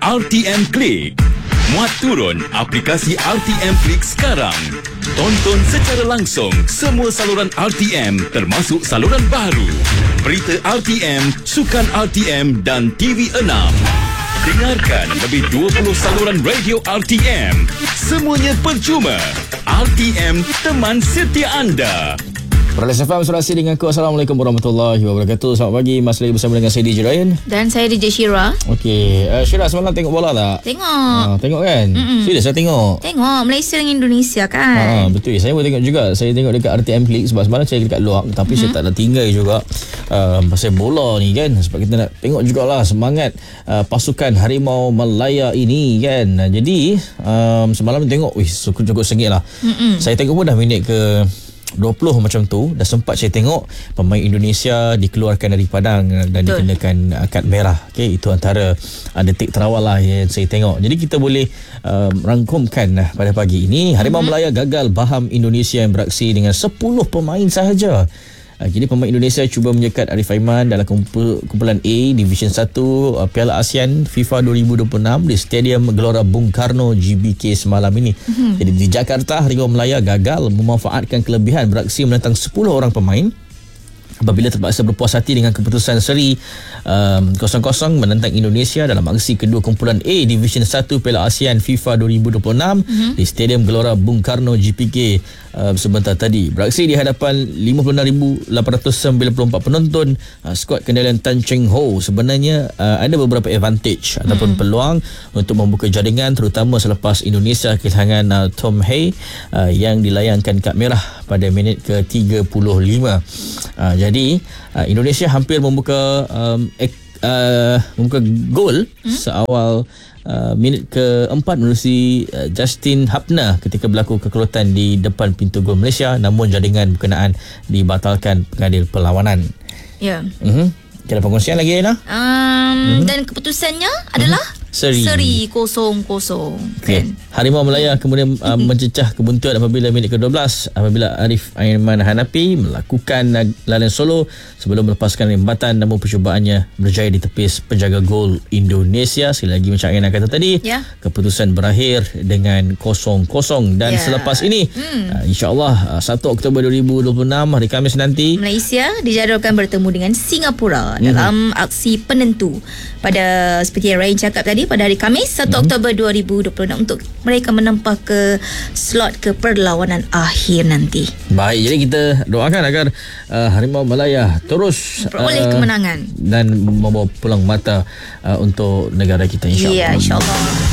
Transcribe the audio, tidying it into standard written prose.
RTM Klik. Muat turun aplikasi RTM Klik sekarang. Tonton secara langsung semua saluran RTM termasuk saluran baru, berita RTM, sukan RTM dan TV6. Dengarkan lebih 20 saluran radio RTM. Semuanya percuma. RTM, teman setia anda. Perlis FM Surasi dengan aku. Assalamualaikum warahmatullahi wabarakatuh. Selamat pagi. Masih lagi bersama dengan saya DJ Ryan. Dan saya DJ Shira. Okey, Shira semalam tengok bola tak? Tengok. Tengok kan? Serius saya tengok. Tengok Malaysia dengan Indonesia kan. Betul. Saya pun tengok juga. Saya tengok dekat RTM Klik sebab semalam saya dekat luar. Tapi saya tak ada tinggal juga pasal bola ni kan. Sebab kita nak tengok jugalah semangat pasukan Harimau Malaya ini kan. Jadi semalam tengok, cukup sengit lah. Saya tengok pun dah minit ke 20 macam tu. Dah sempat saya tengok pemain Indonesia dikeluarkan dari padang dan dikenakan kad merah. Okey, itu antara detik terawal lah yang saya tengok. Jadi kita boleh rangkumkan pada pagi ini, Harimau Malaya gagal baham Indonesia yang beraksi dengan 10 pemain sahaja. Kini pemain Indonesia cuba menyekat Arif Aiman dalam kumpulan A Division 1 Piala ASEAN FIFA 2026 di Stadium Gelora Bung Karno GBK semalam ini. Jadi di Jakarta, Harimau Malaya gagal memanfaatkan kelebihan beraksi menentang 10 orang pemain apabila terpaksa berpuas hati dengan keputusan seri 0-0 menentang Indonesia dalam aksi kedua kumpulan A Division 1 Piala ASEAN FIFA 2026 di Stadium Gelora Bung Karno GBK sebentar tadi. Beraksi di hadapan 56,894 penonton, skuad kendalian Tan Cheng Ho sebenarnya ada beberapa advantage ataupun peluang untuk membuka jaringan, terutama selepas Indonesia kehilangan Tom Hay yang dilayangkan kad merah pada minit ke-35. Jadi Indonesia hampir membuka gol seawal minit ke-4 menerusi Justin Hapner ketika berlaku kekerasan di depan pintu gol Malaysia, namun jaringan berkenaan dibatalkan pengadil perlawanan. Ya. Ada pengkongsian lagi, Aina? Dan keputusannya adalah seri 0-0. Okay. Harimau Malaya kemudian mencecah kebuntuan apabila minit ke-12 apabila Arif Aiman Hanapi melakukan larian solo sebelum melepaskan lembataan, namun percubaannya berjaya ditepis penjaga gol Indonesia. Sekali lagi macam Aina kata tadi, keputusan berakhir dengan 0-0 dan selepas ini insya-Allah 1 Oktober 2026 hari Khamis nanti Malaysia dijadualkan bertemu dengan Singapura dalam aksi penentu pada seperti yang Ryan cakap tadi, pada hari Khamis 1 Oktober 2026 untuk mereka menempah ke slot ke perlawanan akhir nanti. Baik, jadi kita doakan agar Harimau Malaya terus peroleh kemenangan dan membawa pulang mata untuk negara kita, insya-Allah. Ya, insya-Allah.